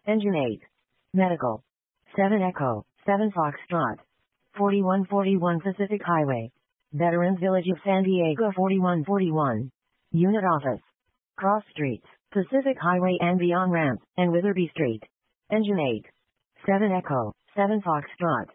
Engine 8. Medical. 7 Echo, 7 Foxtrot. 4141 Pacific Highway. Veterans Village of San Diego 4141. Unit Office. Cross Streets, Pacific Highway and beyond ramp, and Witherby Street. Engine 8. 7 Echo, 7 Foxtrot.